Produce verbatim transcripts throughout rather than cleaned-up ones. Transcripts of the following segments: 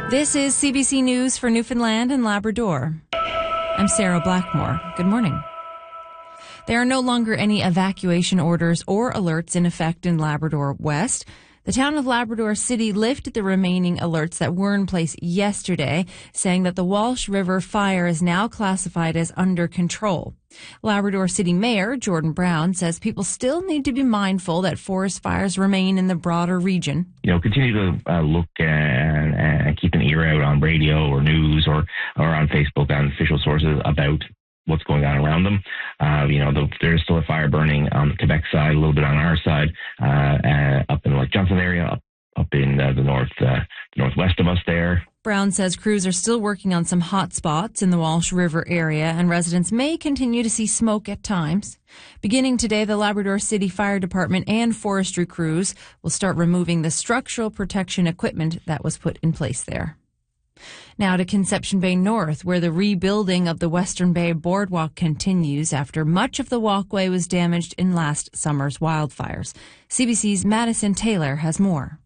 This is C B C News for Newfoundland and Labrador. I'm Sarah Blackmore. Good morning. There are no longer any evacuation orders or alerts in effect in Labrador West. The town of Labrador City lifted the remaining alerts that were in place yesterday, saying that the Walsh River fire is now classified as under control. Labrador City Mayor Jordan Brown says people still need to be mindful that forest fires remain in the broader region. You know, continue to uh, look and, and keep an ear out on radio or news or, or on Facebook on official sources about what's going on around them. Uh, you know, the, there's still a fire burning on the Quebec side, a little bit on our side, uh, uh, up in the Lake Johnson area, up, up in uh, the north, uh, northwest of us there. Brown says crews are still working on some hot spots in the Walsh River area, and residents may continue to see smoke at times. Beginning today, the Labrador City Fire Department and forestry crews will start removing the structural protection equipment that was put in place there. Now to Conception Bay North, where the rebuilding of the Western Bay Boardwalk continues after much of the walkway was damaged in last summer's wildfires. C B C's Madison Taylor has more.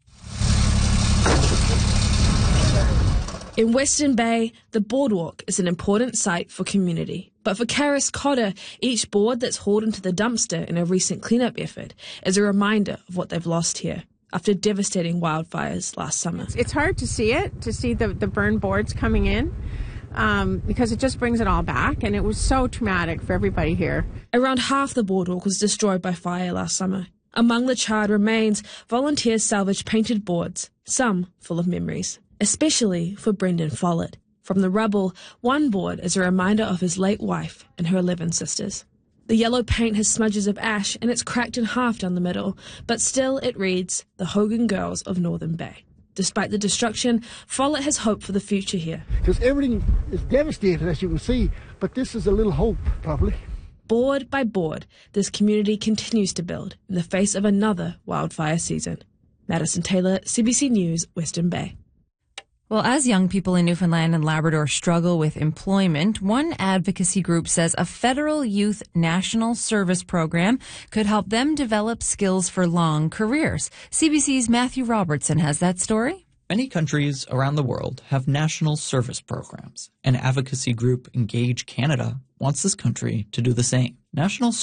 In Western Bay, the boardwalk is an important site for community. But for Karis Cotter, each board that's hauled into the dumpster in a recent cleanup effort is a reminder of what they've lost here after devastating wildfires last summer. It's hard to see it, to see the, the burned boards coming in, um, because it just brings it all back, and it was so traumatic for everybody here. Around half the boardwalk was destroyed by fire last summer. Among the charred remains, volunteers salvaged painted boards, some full of memories, especially for Brendan Follett. From the rubble, one board is a reminder of his late wife and her eleven sisters. The yellow paint has smudges of ash and it's cracked in half down the middle, but still it reads, The Hogan Girls of Northern Bay. Despite the destruction, Follett has hope for the future here. Because everything is devastated, as you can see, but this is a little hope, probably. Board by board, this community continues to build in the face of another wildfire season. Madison Taylor, C B C News, Western Bay. Well, as young people in Newfoundland and Labrador struggle with employment, one advocacy group says a federal youth national service program could help them develop skills for long careers. C B C's Matthew Robertson has that story. Many countries around the world have national service programs. An advocacy group, Engage Canada, wants this country to do the same. National